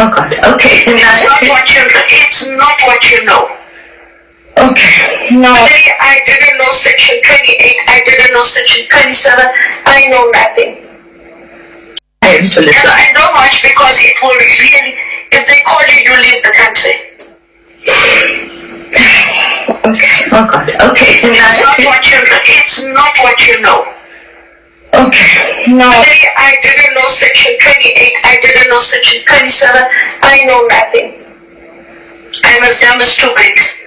Oh God. Okay. It's not what you know. Okay. No. I didn't know Section 28. I didn't know Section 27. I know nothing. I am to listen. And I know much because it will really, if they call you, you leave the country. Okay. Oh God. Okay. It's not what you know. Okay. No. I didn't know Section 28. I didn't know Section 27. I know nothing. I'm as dumb as two pigs.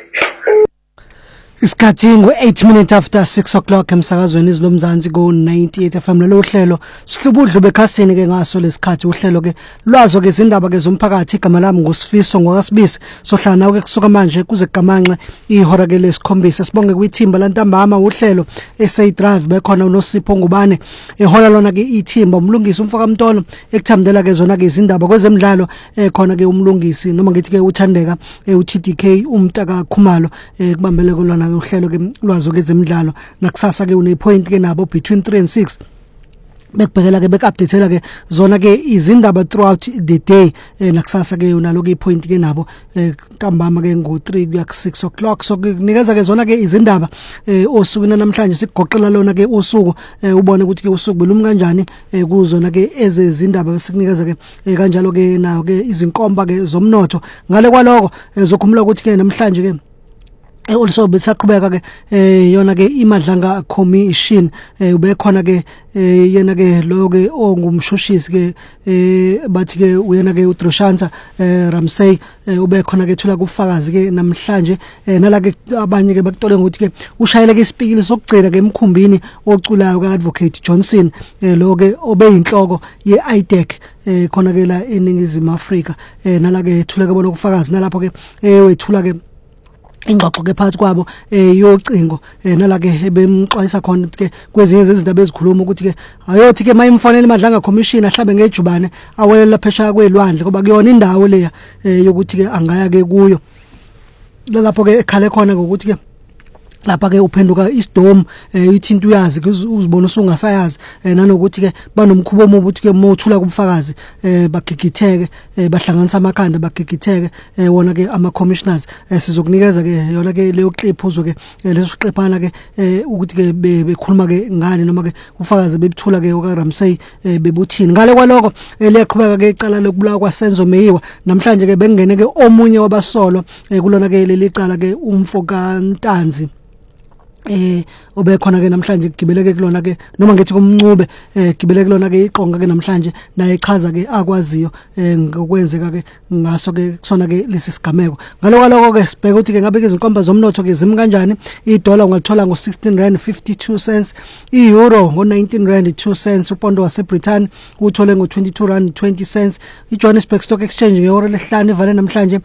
Isikhathi ngo-8 minutes after 6 o'clock emsakazweni izilomzansi go-98 FM lelo hlelo sihlubudlu bekhasini ke ngaso lesikhathi uhlelo ke lwazo ke izindaba ke zomphakathi igama lami nguSifiso ngwakasibisi sohlala nawe ke kusuka manje kuze kugamanxe ihora ke lesikhombisa sibonge kwithimba lantambama uhlelo SA Drive bekhona uNosipho Ngubane ehola lona ke ithimba umlungisi umfoka Mtolo ekuthamdela ke zona ke izindaba kwezemidlalo khona ke umlungisi noma ngithi ke uthandeka uTDK umtaka Khumalo kubambele kolona uhlelo ke lwazo ke zemidlalo nakusasa ke une point ke nabo between 3 and 6 bekubhekela ke bekupdatela ke zona ke izindaba throughout the day nakusasa ke unalo ke point ke nabo ntambama ke ngo3 kuya ku6 o'clock so kunikeza ke zona ke izindaba osukwini namhlanje sikugoqela lona ke usuku ubone ukuthi ke usuku belumi kanjani kuzona ke ezezindaba besikunikeza ke kanjalo ke nayo ke izinkomba ke zomnotho ngale kwaloko zokhumula ukuthi ke namhlanje ke also besaqhubeka ke yona ke imadlanga commission ube khona ke yena ke lo ke ongumshushisi ke bathi ke uyena ke uDroshansa Ramsey ube khona ke thula kufakazi ke namhlanje nala ke abanye ke bakutole ngokuthi ke ushayele ke isipikili sokugcina ke emkhumbini oculayo ka Advocate Johnson lo ke obeyinhloko yeIDEC khona ke la eningizimu Afrika nala ke thula ke bona ukufakazi nalapho ke wethula ke ingxoxo ke phakathi kwabo yocingo nala ke bemxwayisa khona ke kwezinye zezindaba ezikhuluma ukuthi ke ayothi ke mayimfonela imadlanga commission ahlabe ngejubane awelela phesha kwelwandle ngoba kuyona indawo leya yokuthi ke angaya ke kuyo lapho ke ekhale khona ngokuthi ke lapha ke uphenduka isidom ithinto uyazi uzibona usungasayazi nanokuthi ke banomkhubo omubi ukuthi ke mothula kubufakazi bagigitheke bahlanganisa amakhanda bagigitheke wona ke ama commissioners sizokunikeza ke yona ke leyo clip uzwe ke leso siqephana ke ukuthi ke bekhuluma ke ngani noma ke ufakazi bebithula ke oka Ramsey bebuthini ngale kwaloko liyaqhubeka ke icala lokubulawa kwaSenzo Meyiwa namhlanje ke bengene ke omunye wabasolwa kulona ke leli cala ke umfoka Ntanzi obe khona ke namhlanje kugibeleke kulona ke noma ngithi kumncube gibeleke kulona ke iqonga ke namhlanje naye echaza ke akwaziyo ngokwenzeka ke ngaso ke kusona ke lesi sigameko ngaloko ke sibheka ukuthi ke ngabe ke izinkomba zomnotho ke zimi kanjani iDollar ungalithola ngo$16.52 iEuro ngo$19.02 upondo waseBritain uthole ngo$22.20 iJohannesburg Stock Exchange ngehora lehlanu ivale namhlanje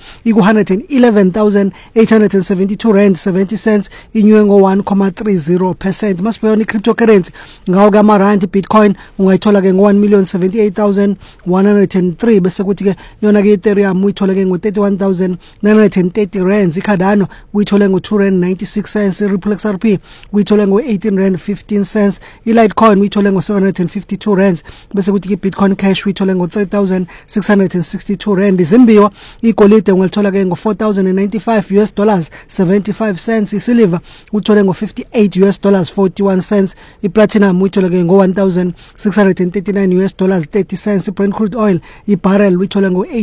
iku$111,872.70 inyuwe ngo1.30%. Masibona i-cryptocurrency ngawo ke amarandi Bitcoin ungayithola ke ngo1,078,103 bese kuthi ke yona ke Ethereum uyithola ke ngo31,930 rands iCardano uyithola ngo2.96 cents iRipple XRP uyithola ngo18.15 cents iLitecoin uyithola ngo752 rands bese kuthi ke Bitcoin Cash uyithola ngo3,662 rand izimbiwa igolide ungalithola ke ngo$4,095 75 cents isilver uyithola ngo$58 41 cents iplatinum uyithola ke ngo$1,639 30 cents iBrent crude oil ibarrel uyithola ngo